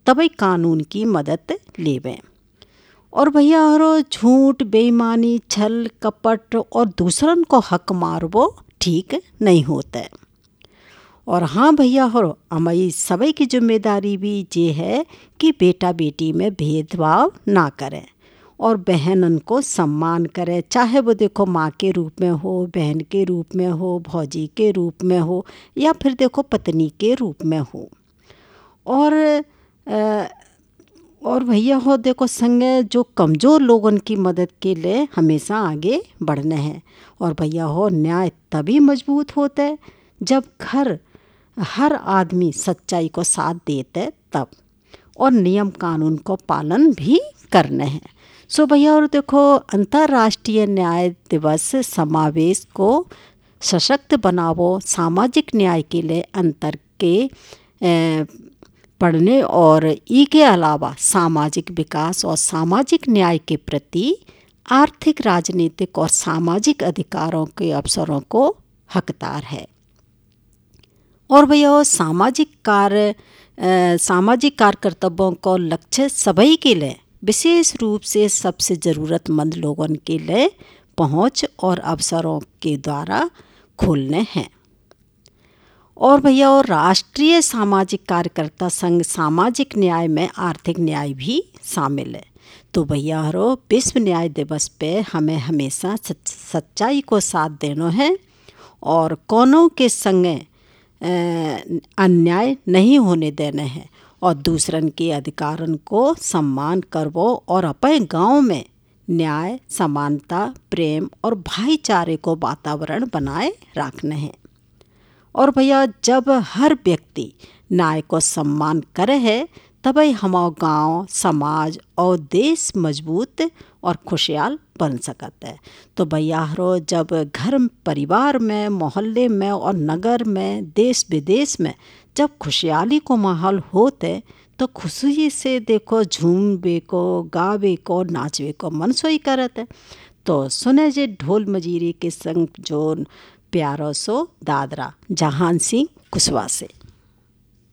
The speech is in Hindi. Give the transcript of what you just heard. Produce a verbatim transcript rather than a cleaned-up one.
तभी कानून की मदद लेवें। और भैया हरो झूठ, बेईमानी, छल कपट और दूसरन को हक मारबो ठीक नहीं होता है। और हाँ भैया हरो हमारी सभी की जिम्मेदारी भी ये है कि बेटा बेटी में भेदभाव ना करें और बहनन को सम्मान करें, चाहे वो देखो माँ के रूप में हो, बहन के रूप में हो, भौजी के रूप में हो, या फिर देखो पत्नी के रूप में हो। और आ, और भैया हो देखो संगे जो कमज़ोर लोगों की मदद के लिए हमेशा आगे बढ़ना है। और भैया हो न्याय तभी मजबूत होता है जब घर हर आदमी सच्चाई को साथ देते तब, और नियम कानून को पालन भी करना है। सो भैया और देखो अंतर्राष्ट्रीय न्याय दिवस समावेश को सशक्त बनावो, सामाजिक न्याय के लिए अंतर के ए, पढ़ने और ई के अलावा सामाजिक विकास और सामाजिक न्याय के प्रति आर्थिक, राजनीतिक और सामाजिक अधिकारों के अवसरों को हकदार है। और भैया सामाजिक कार्य सामाजिक कार्य कर्तव्यों को लक्ष्य सभी के लिए, विशेष रूप से सबसे ज़रूरतमंद लोगों के लिए पहुंच और अवसरों के द्वारा खोलने हैं। और भैया और राष्ट्रीय सामाजिक कार्यकर्ता संघ सामाजिक न्याय में आर्थिक न्याय भी शामिल है। तो भैया हरो विश्व न्याय दिवस पे हमें हमेशा सच्चाई को साथ देना है और कोनों के संगे अन्याय नहीं होने देना है और दूसरन के अधिकारन को सम्मान करवो और अपने गांव में न्याय, समानता, प्रेम और भाईचारे को वातावरण बनाए रखना है। और भैया जब हर व्यक्ति न्याय को सम्मान करे है तभी हमारा गांव, समाज और देश मजबूत और खुशहाल बन सकता है। तो भैया हरो जब घर परिवार में, मोहल्ले में और नगर में, देश विदेश में जब खुशहाली को माहौल होते तो खुशी से देखो झूमबे को, गावे को, नाचवे को मन सोई करत है। तो सुने जे ढोल मजीरे के संग जो प्यारो सो दादरा जहान सिंह कुशवाहा से।